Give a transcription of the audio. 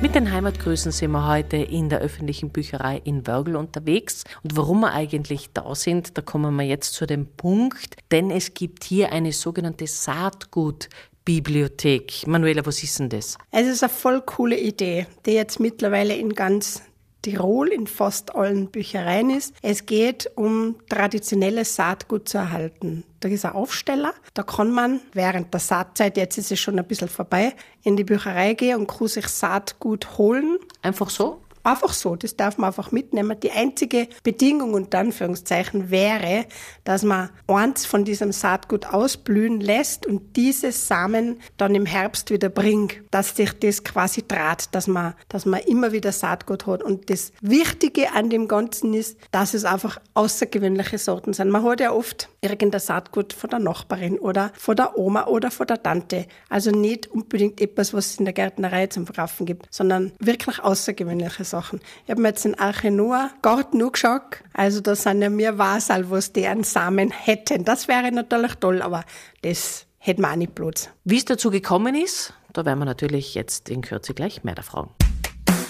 Mit den Heimatgrüßen sind wir heute in der öffentlichen Bücherei in Wörgl unterwegs. Und warum wir eigentlich da sind, da kommen wir jetzt zu dem Punkt, denn es gibt hier eine sogenannte Saatgutbibliothek. Manuela, was ist denn das? Es ist eine voll coole Idee, die jetzt mittlerweile in ganz Tirol in fast allen Büchereien ist. Es geht um traditionelles Saatgut zu erhalten. Da ist ein Aufsteller, da kann man während der Saatzeit, jetzt ist es schon ein bisschen vorbei, in die Bücherei gehen und kann sich Saatgut holen. Einfach so? Einfach so, das darf man einfach mitnehmen. Die einzige Bedingung unter Anführungszeichen wäre, dass man eins von diesem Saatgut ausblühen lässt und diese Samen dann im Herbst wieder bringt, dass sich das quasi draht, dass man immer wieder Saatgut hat. Und das Wichtige an dem Ganzen ist, dass es einfach außergewöhnliche Sorten sind. Man hat ja oft irgendein Saatgut von der Nachbarin oder von der Oma oder von der Tante. Also nicht unbedingt etwas, was es in der Gärtnerei zum Verkaufen gibt, sondern wirklich außergewöhnliche Sachen. Ich habe mir jetzt den Archenoa Garten angeschaut. Also da sind ja mehr Wasal, was die an Samen hätten. Das wäre natürlich toll, aber das hätten wir auch nicht bloß. Wie es dazu gekommen ist, da werden wir natürlich jetzt in Kürze gleich mehr erfahren.